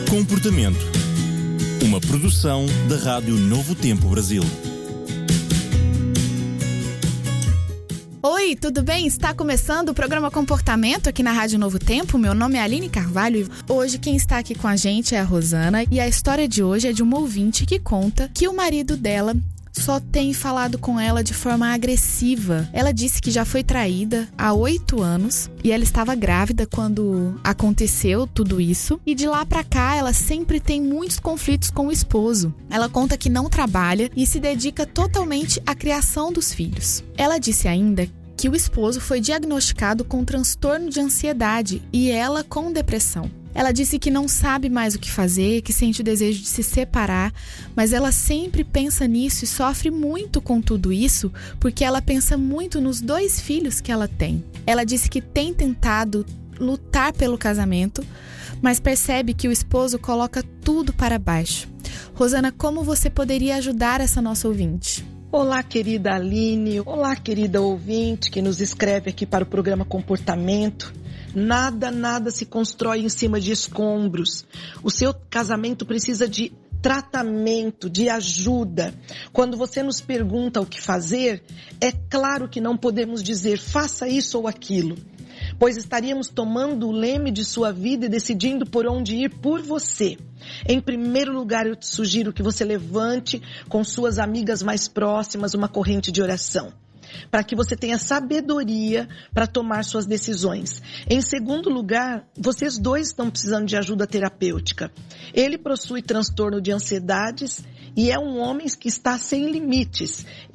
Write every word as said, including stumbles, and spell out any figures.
Comportamento. Uma produção da Rádio Novo Tempo Brasil. Oi, tudo bem? Está começando o programa Comportamento aqui na Rádio Novo Tempo. Meu nome é Aline Carvalho e hoje quem está aqui com a gente é a Rosana. E a história de hoje é de uma ouvinte que conta que o marido dela só tem falado com ela de forma agressiva. Ela disse que já foi traída há oito anos e ela estava grávida quando aconteceu tudo isso. E de lá pra cá, ela sempre tem muitos conflitos com o esposo. Ela conta que não trabalha e se dedica totalmente à criação dos filhos. Ela disse ainda que o esposo foi diagnosticado com transtorno de ansiedade e ela com depressão. Ela disse que não sabe mais o que fazer, que sente o desejo de se separar, mas ela sempre pensa nisso e sofre muito com tudo isso porque ela pensa muito nos dois filhos que ela tem. Ela disse que tem tentado lutar pelo casamento, mas percebe que o esposo coloca tudo para baixo. Rosana, como você poderia ajudar essa nossa ouvinte? Olá, querida Aline. Olá, querida ouvinte que nos escreve aqui para o programa Comportamento. Nada, nada se constrói em cima de escombros. O seu casamento precisa de tratamento, de ajuda. Quando você nos pergunta o que fazer, é claro que não podemos dizer faça isso ou aquilo, pois estaríamos tomando o leme de sua vida e decidindo por onde ir por você. Em primeiro lugar, eu te sugiro que você levante com suas amigas mais próximas uma corrente de oração, para que você tenha sabedoria para tomar suas decisões. Em segundo lugar, vocês dois estão precisando de ajuda terapêutica. Ele possui transtorno de ansiedades e é um homem que está sem limites.